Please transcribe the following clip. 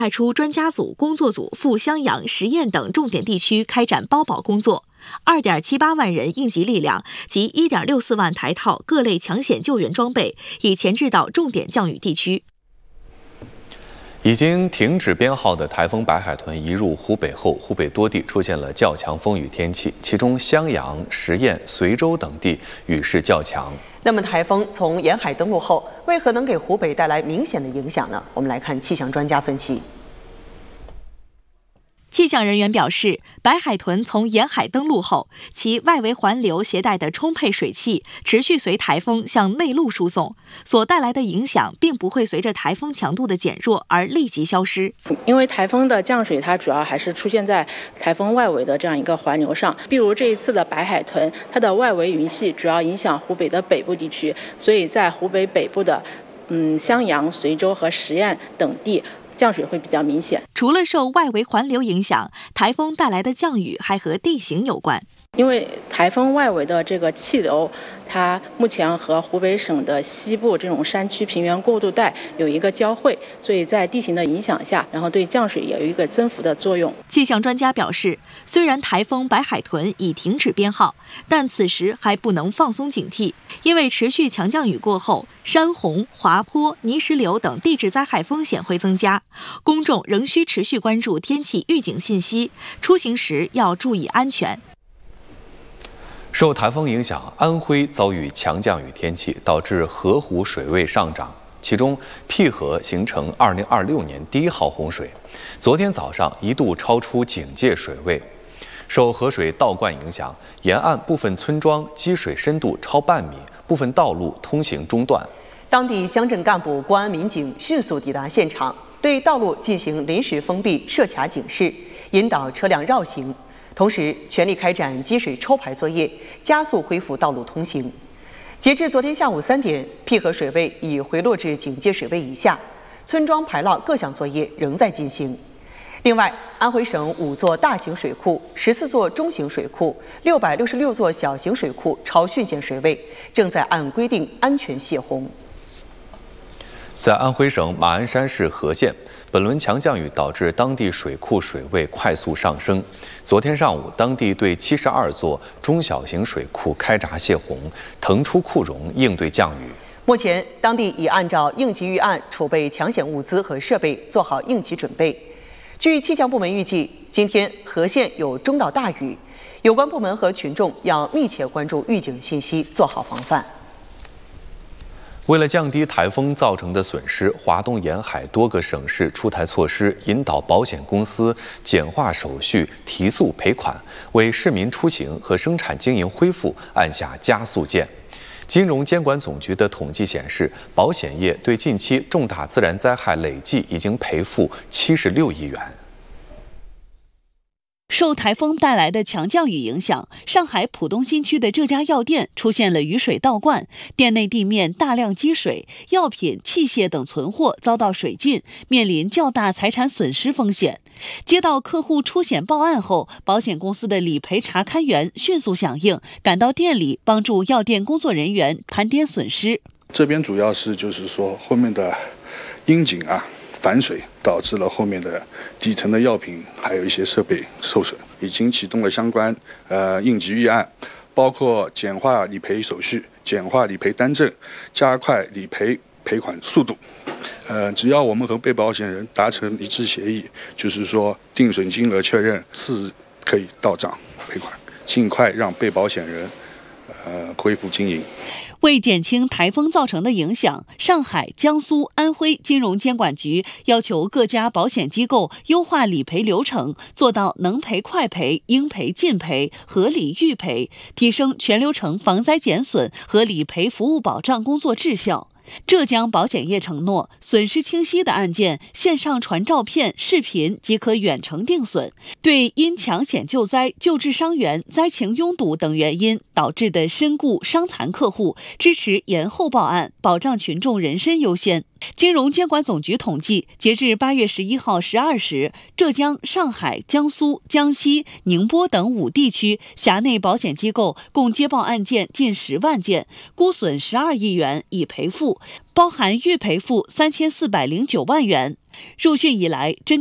派出专家组、工作组赴襄阳、十堰等重点地区开展包保工作。2.78万人应急力量及1.64万台套各类抢险救援装备已前置到重点降雨地区。 已经停止编号的台风白海豚移入湖北后，湖北多地出现了较强风雨天气，其中襄阳、十堰、随州等地雨势较强。 那么，台风从沿海登陆后，为何能给湖北带来明显的影响呢？我们来看气象专家分析。 气象人员表示，白海豚从沿海登陆后，其外围环流携带的充沛水汽持续随台风向内陆输送，所带来的影响并不会随着台风强度的减弱而立即消失。 因为台风的降水它主要还是出现在台风外围的这样一个环流上，比如这一次的白海豚，它的外围云系主要影响湖北的北部地区，所以在湖北北部的襄阳、随州和十堰等地降水会比较明显。 除了受外围环流影响，台风带来的降雨还和地形有关。 因为台风外围的这个气流，它目前和湖北省的西部这种山区平原过渡带有一个交汇，所以在地形的影响下，然后对降水也有一个增幅的作用。 气象专家表示，虽然台风白海豚已停止编号，但此时还不能放松警惕，因为持续强降雨过后，山洪、滑坡、泥石流等地质灾害风险会增加，公众仍需持续关注天气预警信息，出行时要注意安全。 受台风影响，安徽遭遇强降雨天气，导致河湖水位上涨，其中辟河形成2026年第1号洪水，昨天早上一度超出警戒水位。受河水倒灌影响，沿岸部分村庄积水深度超半米，部分道路通行中断。 当地乡镇干部、公安民警迅速抵达现场，对道路进行临时封闭、设卡警示，引导车辆绕行。同时，全力开展积水抽排作业，加速恢复道路通行。截至昨天下午3点，辟河水位已回落至警戒水位以下，村庄排涝各项作业仍在进行。另外，安徽省5座大型水库、14座中型水库、666座小型水库超汛限水位，正在按规定安全泄洪。 在安徽省马鞍山市和县，本轮强降雨导致当地水库水位快速上升。昨天上午，当地对72座中小型水库开闸泄洪，腾出库容应对降雨。 目前，当地已按照应急预案储备抢险物资和设备，做好应急准备。据气象部门预计，今天和县有中到大雨，有关部门和群众要密切关注预警信息，做好防范。 为了降低台风造成的损失，华东沿海多个省市出台措施，引导保险公司简化手续、提速赔款，为市民出行和生产经营恢复按下加速键。金融监管总局的统计显示，保险业对近期重大自然灾害累计已经赔付76亿元。 受台风带来的强降雨影响，上海浦东新区的这家药店出现了雨水倒灌，店内地面大量积水，药品、器械等存货遭到水浸，面临较大财产损失风险。接到客户出险报案后，保险公司的理赔查勘员迅速响应，赶到店里帮助药店工作人员盘点损失。 这边主要是就是说后面的窨井反水，导致了后面的底层的药品还有一些设备受损，已经启动了相关应急预案，包括简化理赔手续、简化理赔单证、加快理赔赔款速度。只要我们和被保险人达成一致协议，就是说定损金额确认是可以到账赔款，尽快让被保险人恢复经营。 为减轻台风造成的影响，上海、江苏、安徽金融监管局要求各家保险机构优化理赔流程，做到能赔快赔、应赔尽赔、合理预赔，提升全流程防灾减损和理赔服务保障工作质效。浙江保险业承诺，损失清晰的案件线上传照片、视频即可远程定损。对因抢险救灾、救治伤员、灾情拥堵等原因导致的身故、伤残客户，支持延后报案，保障群众人身优先。金融监管总局统计，截至8月11号12时，浙江、上海、江苏、江西、宁波等5地区辖内保险机构共接报案件近10万件，估损12亿元已赔付，包含预赔付3409万元。 入汛以来，